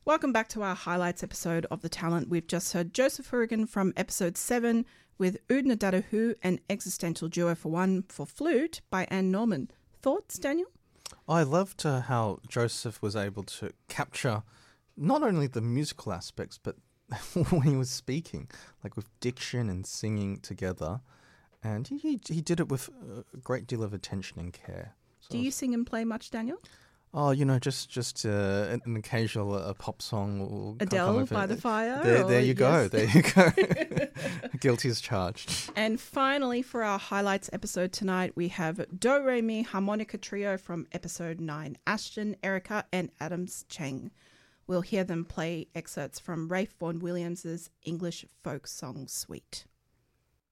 Welcome back to our highlights episode of The Talent. We've just heard Joseph Hourigan from episode 7 with Udna Dadahu and Existential Duo for One for Flute by Anne Norman. Thoughts, Daniel? I loved how Joseph was able to capture not only the musical aspects, but when he was speaking, like with diction and singing together. And he did it with a great deal of attention and care. So Do you sing and play much, Daniel? Oh, just an occasional pop song. Or Adele by the Fire? There you go. There you go. Guilty as charged. And finally, for our highlights episode tonight, we have Do Re Mi Harmonica Trio from episode 9, Ashton, Erica, and Adams Cheng. We'll hear them play excerpts from Rafe Vaughan Williams's English Folk Song Suite.